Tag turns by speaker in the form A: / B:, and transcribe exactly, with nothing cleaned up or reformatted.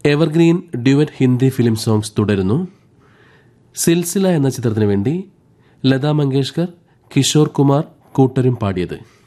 A: Evergreen duet Hindi film songs തുടരുന്നു. സിൽസില എന്ന ചിത്രത്തിനു വേണ്ടി ലതാ മങ്കേഷ്കർ, കിഷോർ കുമാർ കൂട്ടരും പാടിയത്.